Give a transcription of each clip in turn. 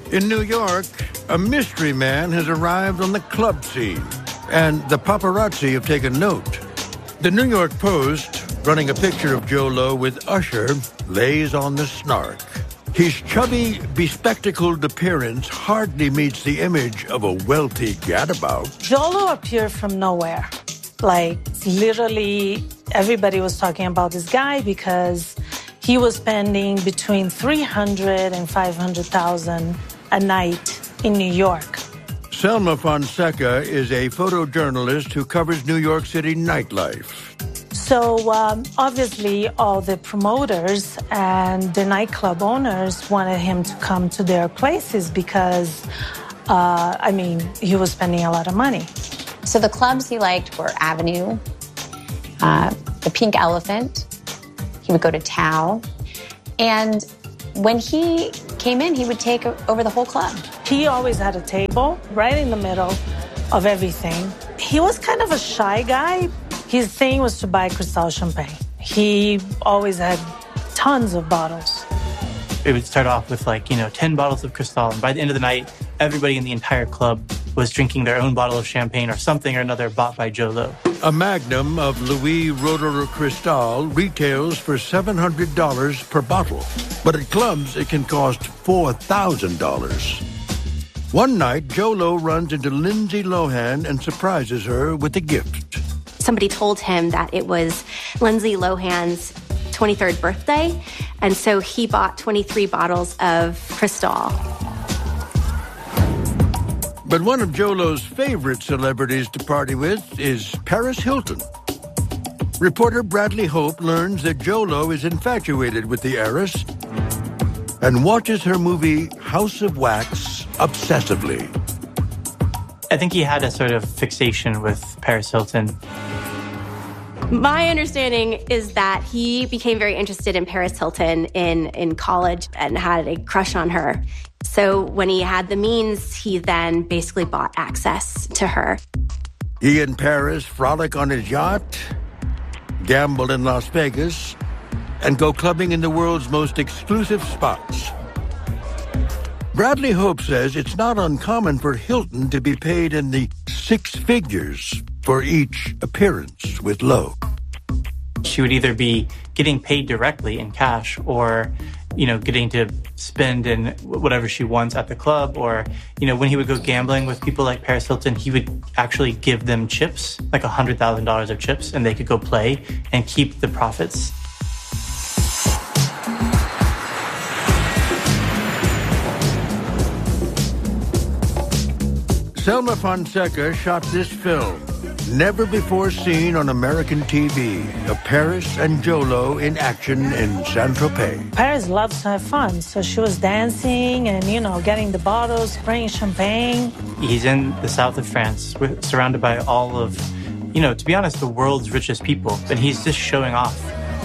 In New York, a mystery man has arrived on the club scene, and the paparazzi have taken note. The New York Post, running a picture of Joe Low with Usher, lays on the snark. His chubby, bespectacled appearance hardly meets the image of a wealthy gadabout. Joe Low appeared from nowhere. Like, literally, everybody was talking about this guy because he was spending between $300,000 and $500,000 a night in New York. Selma Fonseca is a photojournalist who covers New York City nightlife. So obviously all the promoters and the nightclub owners wanted him to come to their places because, he was spending a lot of money. So the clubs he liked were Avenue, the Pink Elephant. He would go to Tao. And when he came in, he would take over the whole club. He always had a table right in the middle of everything. He was kind of a shy guy. His thing was to buy Cristal champagne. He always had tons of bottles. It would start off with 10 bottles of Cristal, and by the end of the night, everybody in the entire club was drinking their own bottle of champagne or something or another bought by Joe Low. A magnum of Louis Roederer Cristal retails for $700 per bottle, but at clubs it can cost $4,000. One night, Joe Low runs into Lindsay Lohan and surprises her with a gift. Somebody told him that it was Lindsay Lohan's 23rd birthday, and so he bought 23 bottles of Cristal. But one of Joe Low's favorite celebrities to party with is Paris Hilton. Reporter Bradley Hope learns that Joe Low is infatuated with the heiress and watches her movie House of Wax obsessively. I think he had a sort of fixation with Paris Hilton. My understanding is that he became very interested in Paris Hilton in college and had a crush on her. So when he had the means, he then basically bought access to her. He and Paris frolic on his yacht, gamble in Las Vegas, and go clubbing in the world's most exclusive spots. Bradley Hope says it's not uncommon for Hilton to be paid in the six figures for each appearance with Low. She would either be getting paid directly in cash or, getting to spend in whatever she wants at the club. Or, when he would go gambling with people like Paris Hilton, he would actually give them chips, like $100,000 of chips, and they could go play and keep the profits. Selma Fonseca shot this film, never before seen on American TV, of Paris and Joe Low in action in Saint-Tropez. Paris loves to have fun, so she was dancing and, getting the bottles, spraying champagne. He's in the south of France, surrounded by all of, to be honest, the world's richest people, and he's just showing off.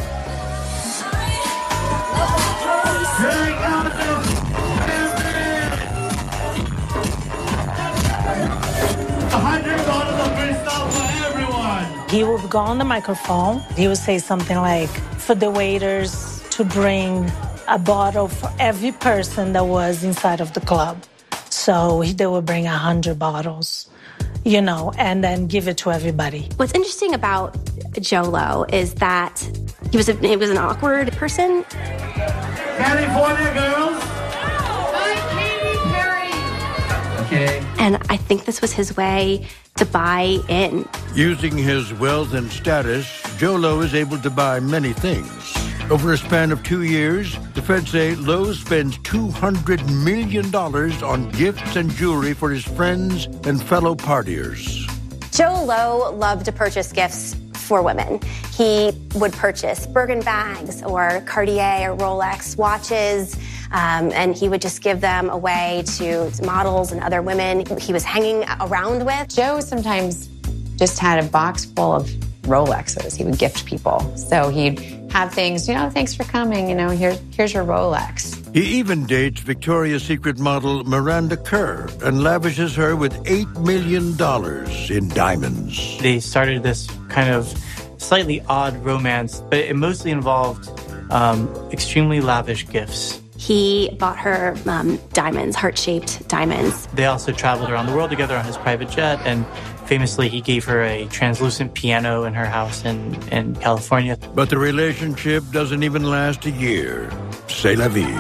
He would go on the microphone. He would say something like, for the waiters to bring a bottle for every person that was inside of the club. So they would bring 100 bottles, and then give it to everybody. What's interesting about Joe Low is that he was an awkward person. California girls. Hi, Katy Perry. Okay. And I think this was his way to buy in. Using his wealth and status, Joe Low is able to buy many things. Over a span of 2 years, the feds say Low spends $200 million on gifts and jewelry for his friends and fellow partiers. Joe Low loved to purchase gifts for women. He would purchase Birkin bags or Cartier or Rolex watches, and he would just give them away to models and other women he was hanging around with. Joe sometimes just had a box full of Rolexes he would gift people. So he'd have things, thanks for coming, here's your Rolex. He even dates Victoria's Secret model Miranda Kerr and lavishes her with $8 million in diamonds. They started this kind of slightly odd romance, but it mostly involved extremely lavish gifts. He bought her diamonds, heart-shaped diamonds. They also traveled around the world together on his private jet, and famously he gave her a translucent piano in her house in California. But the relationship doesn't even last a year. C'est la vie.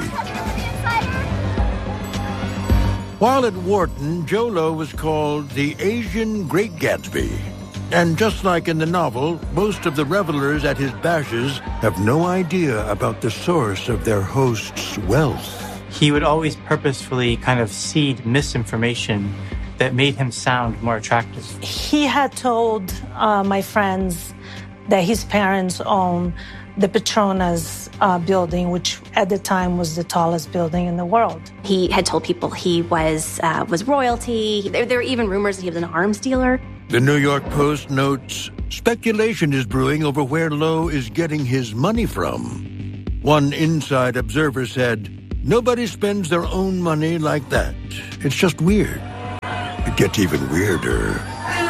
While at Wharton, Joe Low was called the Asian Great Gatsby. And just like in the novel, most of the revelers at his bashes have no idea about the source of their host's wealth. He would always purposefully kind of seed misinformation that made him sound more attractive. He had told my friends that his parents owned the Petronas building, which at the time was the tallest building in the world. He had told people he was royalty. There were even rumors that he was an arms dealer. The New York Post notes, speculation is brewing over where Low is getting his money from. One inside observer said, nobody spends their own money like that. It's just weird. It gets even weirder.